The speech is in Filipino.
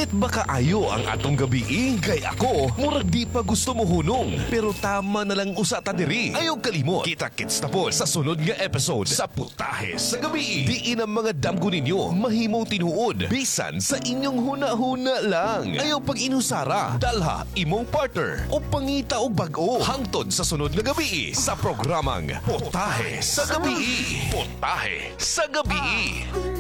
Init ba kaayo ang atong gabi? Kay ako, murag di pa gusto mo hunong. Pero tama na lang usa ta diri. Ayaw kalimot. Kita-kits na po sa sunod nga episode sa Putahe sa Gabi. Diin ang mga damgo ninyo mahimong tinuod bisan sa inyong huna-huna lang. Ayaw pag inusara, dalha imong partner o pangita og bag-o. Hangtod sa sunod nga gabi sa programang Putahe sa Gabi. Putahe sa Gabi.